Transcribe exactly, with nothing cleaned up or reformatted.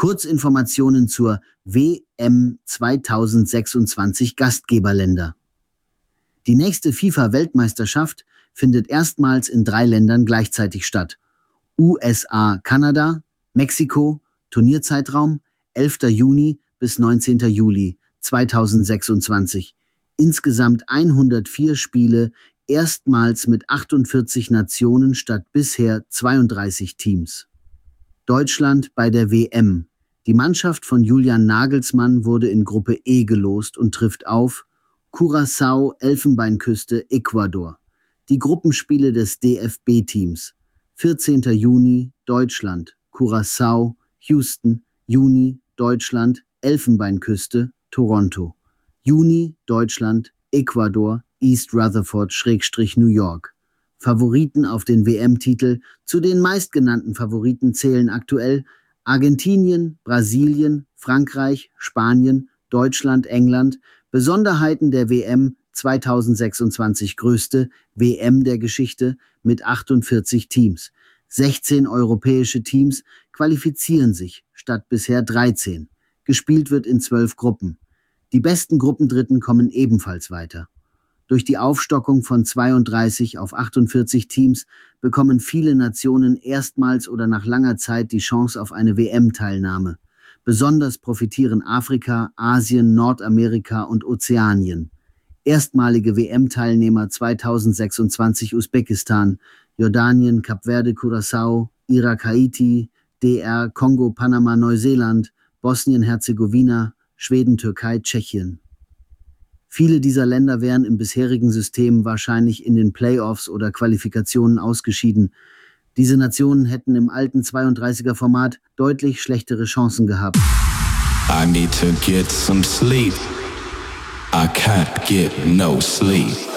Kurzinformationen zur W M zweitausendsechsundzwanzig Gastgeberländer. Die nächste FIFA-Weltmeisterschaft findet erstmals in drei Ländern gleichzeitig statt. U S A, Kanada, Mexiko, Turnierzeitraum elfter Juni bis neunzehnter Juli zweitausendsechsundzwanzig. Insgesamt hundertvier Spiele, erstmals mit achtundvierzig Nationen statt bisher zweiunddreißig Teams. Deutschland bei der W M. Die Mannschaft von Julian Nagelsmann wurde in Gruppe E gelost und trifft auf Curaçao, Elfenbeinküste, Ecuador. Die Gruppenspiele des D F B-Teams. vierzehnter Juni, Deutschland, Curaçao, Houston, Juni, Deutschland, Elfenbeinküste, Toronto. Juni, Deutschland, Ecuador, East Rutherford-New York. Favoriten auf den W M-Titel. Zu den meistgenannten Favoriten zählen aktuell Argentinien, Brasilien, Frankreich, Spanien, Deutschland, England. Besonderheiten der W M zweitausendsechsundzwanzig, größte W M der Geschichte mit achtundvierzig Teams. sechzehn europäische Teams qualifizieren sich statt bisher dreizehn. Gespielt wird in zwölf Gruppen. Die besten Gruppendritten kommen ebenfalls weiter. Durch die Aufstockung von zweiunddreißig auf achtundvierzig Teams bekommen viele Nationen erstmals oder nach langer Zeit die Chance auf eine W M-Teilnahme. Besonders profitieren Afrika, Asien, Nordamerika und Ozeanien. Erstmalige W M-Teilnehmer zweitausendsechsundzwanzig Usbekistan, Jordanien, Kap Verde, Curaçao, Irak, Haiti, D R, Kongo, Panama, Neuseeland, Bosnien-Herzegowina, Schweden, Türkei, Tschechien. Viele dieser Länder wären im bisherigen System wahrscheinlich in den Playoffs oder Qualifikationen ausgeschieden. Diese Nationen hätten im alten zweiunddreißiger-Format deutlich schlechtere Chancen gehabt. I need to get some sleep. I can't get no sleep.